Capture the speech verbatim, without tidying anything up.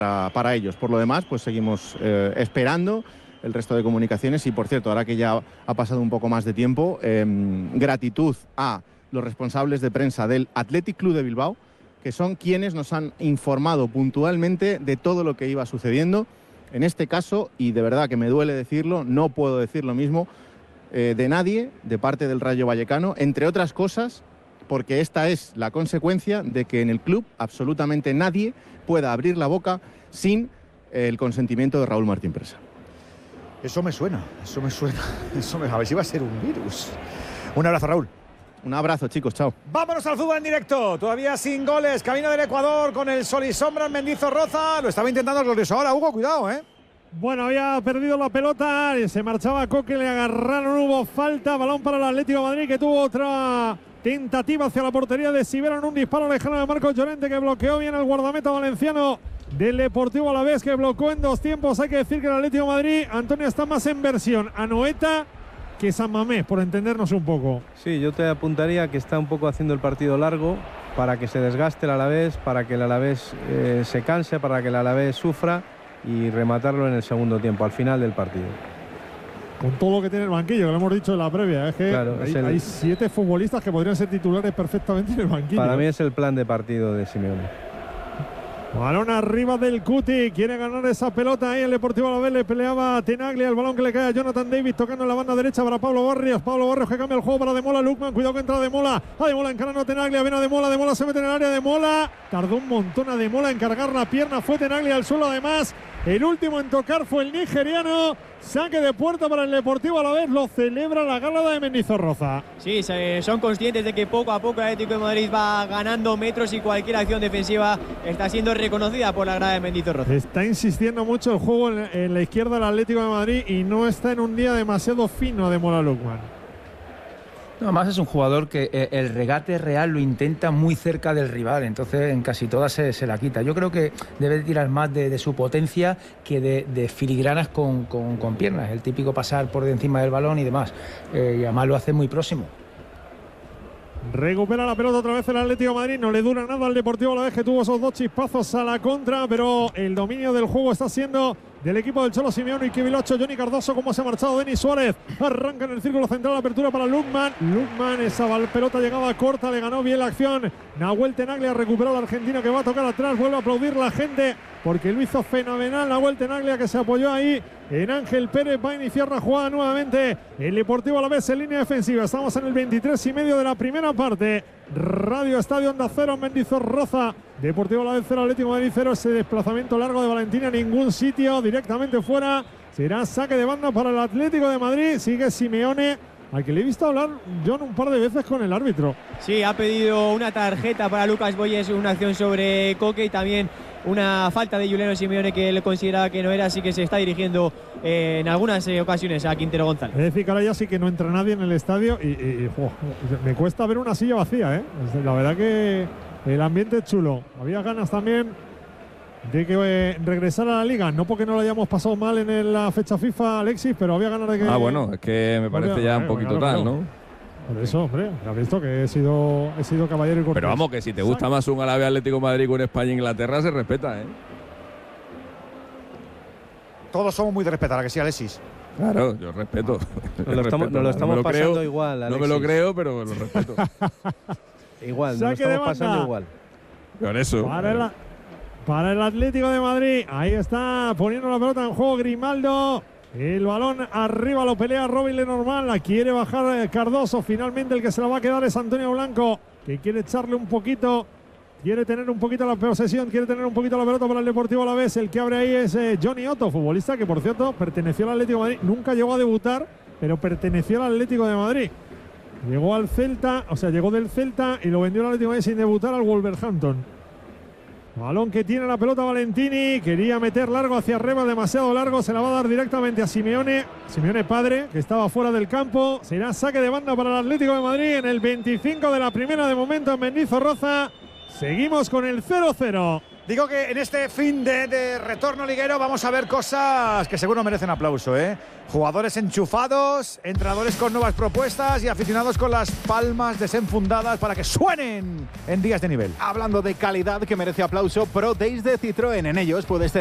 para, para ellos. Por lo demás, pues seguimos eh, esperando el resto de comunicaciones. Y por cierto, ahora que ya ha pasado un poco más de tiempo, eh, gratitud a los responsables de prensa del Athletic Club de Bilbao, que son quienes nos han informado puntualmente de todo lo que iba sucediendo. En este caso, y de verdad que me duele decirlo, no puedo decir lo mismo eh, de nadie, de parte del Rayo Vallecano, entre otras cosas, porque esta es la consecuencia de que en el club absolutamente nadie pueda abrir la boca sin el consentimiento de Raúl Martín Presa. Eso me suena, eso me suena, eso me... a ver si va a ser un virus. Un abrazo, Raúl. Un abrazo, chicos, chao. Vámonos al fútbol en directo, todavía sin goles, camino del Ecuador con el sol y sombra en Mendizorroza, lo estaba intentando el glorioso ahora, Hugo, cuidado, ¿eh? Bueno, había perdido la pelota, se marchaba Coque, le agarraron, hubo falta, balón para el Atlético de Madrid, que tuvo otra tentativa hacia la portería de Sibera, un disparo lejano de Marcos Llorente, que bloqueó bien al guardameta valenciano del Deportivo Alavés, que bloqueó en dos tiempos. Hay que decir que el Atlético de Madrid, Antonio, está más en versión Anoeta que San Mamés, por entendernos un poco. Sí, yo te apuntaría que está un poco haciendo el partido largo para que se desgaste el Alavés, para que el Alavés eh, se canse, para que el Alavés sufra y rematarlo en el segundo tiempo, al final del partido. Con todo lo que tiene el banquillo, que lo hemos dicho en la previa, es que claro, hay, es el... hay siete futbolistas que podrían ser titulares perfectamente en el banquillo. Para mí es el plan de partido de Simeone. Balón arriba del Cuti, quiere ganar esa pelota ahí el Deportivo Alavés, le peleaba a Tenaglia, el balón que le cae a Jonathan Davis tocando en la banda derecha para Pablo Barrios, Pablo Barrios que cambia el juego para Demola, Lukman, cuidado que entra Demola, a Demola encarando a Tenaglia, ven a Demola, Demola se mete en el área, Demola, tardó un montón a Demola en cargar la pierna, fue Tenaglia al suelo además, el último en tocar fue el nigeriano, saque de puerta para el Deportivo Alavés, lo celebra la Gálada de Mendizorroza. Sí, son conscientes de que poco a poco el Atlético de Madrid va ganando metros y cualquier acción defensiva está siendo reconocida por la grada de Mendizorroza. Está insistiendo mucho el juego en, en la izquierda del Atlético de Madrid y no está en un día demasiado fino de Demola Lukman. No, además es un jugador que eh, el regate real lo intenta muy cerca del rival, entonces en casi todas se, se la quita. Yo creo que debe de tirar más de, de su potencia que de, de filigranas con, con, con piernas, el típico pasar por encima del balón y demás, eh, y además lo hace muy próximo. Recupera la pelota otra vez el Atlético de Madrid, no le dura nada al Deportivo Alavés, que tuvo esos dos chispazos a la contra, pero el dominio del juego está siendo del equipo del Cholo Simeone y Kivilocho. Johnny Cardoso, cómo se ha marchado Denis Suárez, arranca en el círculo central, apertura para Lukman, Lukman, esa pelota llegaba corta, le ganó bien la acción Nahuel Tenaglia, recuperó al argentino que va a tocar atrás, vuelve a aplaudir la gente porque lo hizo fenomenal Nahuel Tenaglia, que se apoyó ahí en Ángel Pérez, va a iniciar la jugada nuevamente el Deportivo Alavés en línea defensiva. Estamos en el veintitrés y medio de la primera parte. Radio Estadio Onda Cero, Mendizorroza, Deportivo Alavés cero, Atlético de Madrid cero. Ese desplazamiento largo de Valentín a ningún sitio, directamente fuera. Será saque de banda para el Atlético de Madrid. Sigue Simeone, al que le he visto hablar John un par de veces con el árbitro. Sí, ha pedido una tarjeta para Lucas Boyes, una acción sobre Coque y también una falta de Juliano Simeone que él consideraba que no era, así que se está dirigiendo eh, en algunas eh, ocasiones a Quintero González. Es decir, que ahora ya sí que no entra nadie en el estadio y, y, y oh, me cuesta ver una silla vacía, ¿eh? La verdad que el ambiente es chulo. Había ganas también de que eh, regresara a la liga, no porque no lo hayamos pasado mal en la fecha FIFA, Alexis, pero había ganas de que... Ah, bueno, es que me parece había, ya un poquito claro, tal, ¿no? Por eso, hombre, has visto que he sido, he sido caballero y cortés. Pero vamos, que si te gusta más un Alavés Atlético de Madrid que un España Inglaterra, se respeta, ¿eh? Todos somos muy de respetar, ¿a que sí, Alexis? Claro, yo respeto. Nos lo estamos, nos lo estamos no pasando creo, igual, Alexis. No me lo creo, pero lo respeto. Igual, nos lo estamos pasando igual. Por eso. Para el, para el Atlético de Madrid, ahí está poniendo la pelota en juego Grimaldo. El balón arriba lo pelea Robin Lenormand, la quiere bajar Cardoso, finalmente el que se la va a quedar es Antonio Blanco, que quiere echarle un poquito, quiere tener un poquito la posesión, quiere tener un poquito la pelota para el Deportivo Alavés. El que abre ahí es eh, Johnny Otto, futbolista que por cierto perteneció al Atlético de Madrid, nunca llegó a debutar, pero perteneció al Atlético de Madrid. Llegó al Celta, o sea, llegó del Celta y lo vendió al Atlético de Madrid sin debutar al Wolverhampton. Balón que tiene la pelota Valentini, quería meter largo hacia arriba, demasiado largo, se la va a dar directamente a Simeone, Simeone padre, que estaba fuera del campo. Será saque de banda para el Atlético de Madrid en el veinticinco de la primera de momento en Mendizorroza. Seguimos con el cero cero. Digo que en este fin de, de retorno liguero vamos a ver cosas que seguro merecen aplauso, ¿eh? Jugadores enchufados, entrenadores con nuevas propuestas y aficionados con las palmas desenfundadas para que suenen en días de nivel. Hablando de calidad que merece aplauso, Pro Days de Citroën. En ellos puedes tener